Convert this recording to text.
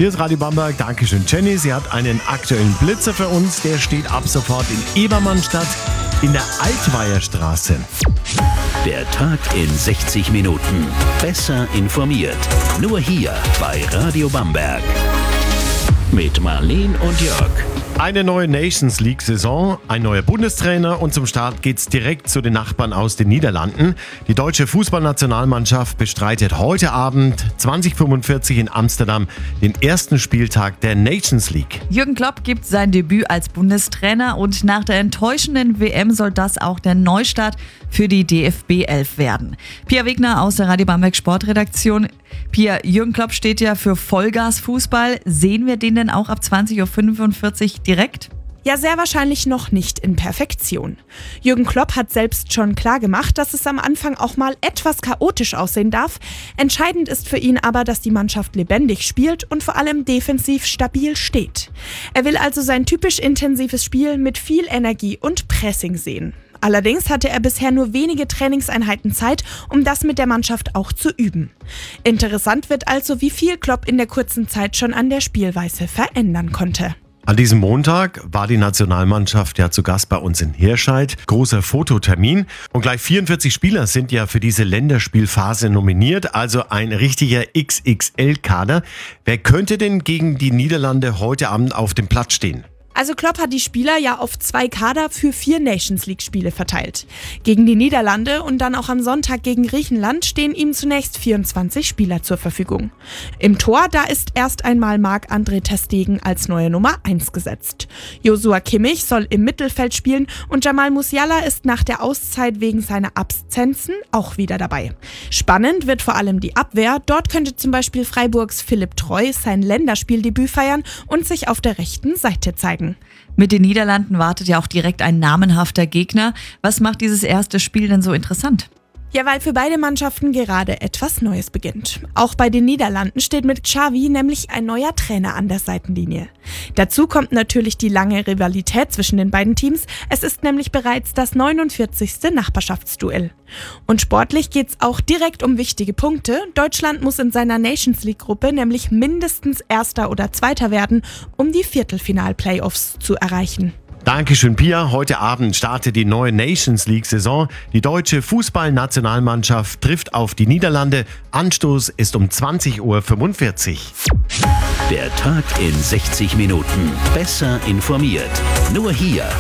Hier ist Radio Bamberg. Dankeschön, Jenny. Sie hat einen aktuellen Blitzer für uns. Der steht ab sofort in Ebermannstadt in der Altweierstraße. Der Tag in 60 Minuten. Besser informiert. Nur hier bei Radio Bamberg. Mit Marleen und Jörg. Eine neue Nations League-Saison, ein neuer Bundestrainer und zum Start geht's direkt zu den Nachbarn aus den Niederlanden. Die deutsche Fußballnationalmannschaft bestreitet heute Abend 20:45 in Amsterdam den ersten Spieltag der Nations League. Jürgen Klopp gibt sein Debüt als Bundestrainer und nach der enttäuschenden WM soll das auch der Neustart für die DFB 11 werden. Pia Wegner aus der Radio Bamberg Sportredaktion. Pia, Jürgen Klopp steht ja für Vollgas-Fußball. Sehen wir den denn auch ab 20:45 Uhr direkt? Ja, sehr wahrscheinlich noch nicht in Perfektion. Jürgen Klopp hat selbst schon klar gemacht, dass es am Anfang auch mal etwas chaotisch aussehen darf. Entscheidend ist für ihn aber, dass die Mannschaft lebendig spielt und vor allem defensiv stabil steht. Er will also sein typisch intensives Spiel mit viel Energie und Pressing sehen. Allerdings hatte er bisher nur wenige Trainingseinheiten Zeit, um das mit der Mannschaft auch zu üben. Interessant wird also, wie viel Klopp in der kurzen Zeit schon an der Spielweise verändern konnte. An diesem Montag war die Nationalmannschaft ja zu Gast bei uns in Hirscheid. Großer Fototermin. Und gleich 44 Spieler sind ja für diese Länderspielphase nominiert, also ein richtiger XXL-Kader. Wer könnte denn gegen die Niederlande heute Abend auf dem Platz stehen? Also Klopp hat die Spieler ja auf 2 Kader für 4 Nations League Spiele verteilt. Gegen die Niederlande und dann auch am Sonntag gegen Griechenland stehen ihm zunächst 24 Spieler zur Verfügung. Im Tor, da ist erst einmal Marc-André ter Stegen als neue Nummer 1 gesetzt. Joshua Kimmich soll im Mittelfeld spielen und Jamal Musiala ist nach der Auszeit wegen seiner Absenzen auch wieder dabei. Spannend wird vor allem die Abwehr. Dort könnte zum Beispiel Freiburgs Philipp Treu sein Länderspieldebüt feiern und sich auf der rechten Seite zeigen. Mit den Niederlanden wartet ja auch direkt ein namenhafter Gegner. Was macht dieses erste Spiel denn so interessant? Ja, weil für beide Mannschaften gerade etwas Neues beginnt. Auch bei den Niederlanden steht mit Xavi nämlich ein neuer Trainer an der Seitenlinie. Dazu kommt natürlich die lange Rivalität zwischen den beiden Teams. Es ist nämlich bereits das 49. Nachbarschaftsduell. Und sportlich geht's auch direkt um wichtige Punkte. Deutschland muss in seiner Nations League-Gruppe nämlich mindestens Erster oder Zweiter werden, um die Viertelfinal-Playoffs zu erreichen. Dankeschön, Pia. Heute Abend startet die neue Nations League-Saison. Die deutsche Fußballnationalmannschaft trifft auf die Niederlande. Anstoß ist um 20:45 Uhr. Der Tag in 60 Minuten. Besser informiert. Nur hier